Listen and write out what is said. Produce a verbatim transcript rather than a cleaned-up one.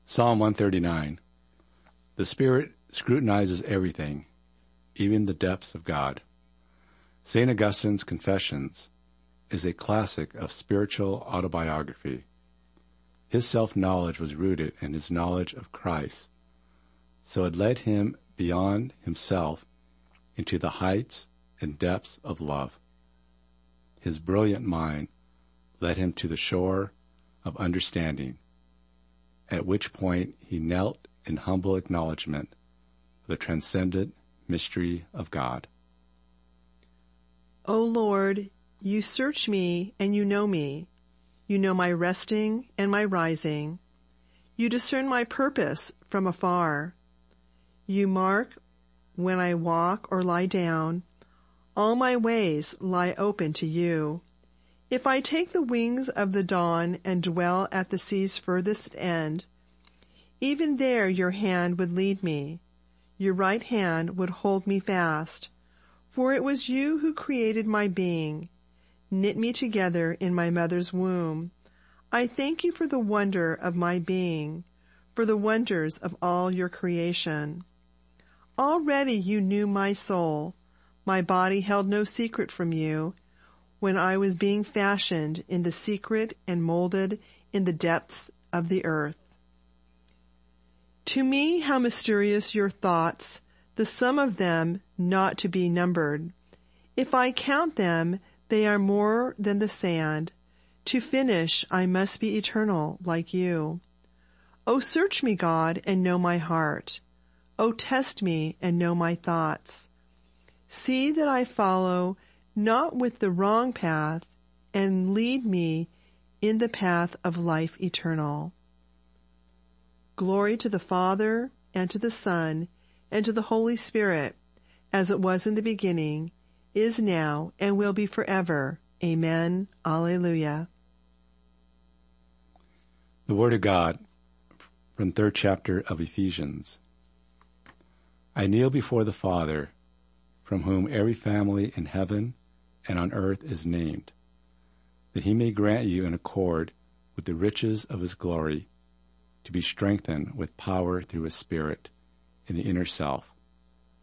Psalm one thirty-nine. The Spirit scrutinizes everything, even the depths of God. Saint Augustine's Confessions is a classic of spiritual autobiography. His self-knowledge was rooted in his knowledge of Christ, so it led him beyond himself into the heights and depths of love. His brilliant mind led him to the shore of understanding, at which point he knelt in humble acknowledgement of the transcendent mystery of God. O Lord, you search me and you know me. You know my resting and my rising. You discern my purpose from afar. You mark when I walk or lie down. All my ways lie open to you. If I take the wings of the dawn and dwell at the sea's furthest end, even there your hand would lead me. Your right hand would hold me fast. For it was you who created my being, knit me together in my mother's womb. I thank you for the wonder of my being, for the wonders of all your creation. Already you knew my soul. My body held no secret from you when I was being fashioned in the secret and molded in the depths of the earth. To me, how mysterious your thoughts, the sum of them not to be numbered. If I count them, they are more than the sand. To finish, I must be eternal like you. O search me, God, and know my heart. O test me and know my thoughts. See that I follow not with the wrong path, and lead me in the path of life eternal. Glory to the Father, and to the Son, and to the Holy Spirit, as it was in the beginning, is now, and will be forever. Amen. Alleluia. The Word of God from third chapter of Ephesians. I kneel before the Father, from whom every family in heaven and on earth is named, that he may grant you in accord with the riches of his glory, to be strengthened with power through his Spirit in the inner self,